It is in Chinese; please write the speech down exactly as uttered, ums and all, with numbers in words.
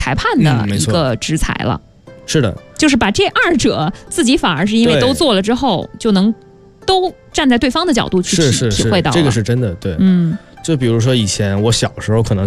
裁判的一个职才了。 嗯、是的， 就是把这二者自己反而是因为都做了之后，就能都站在对方的角度去体是是是体会到了。 这个是真的，对， 嗯。 就比如说以前我小时候可能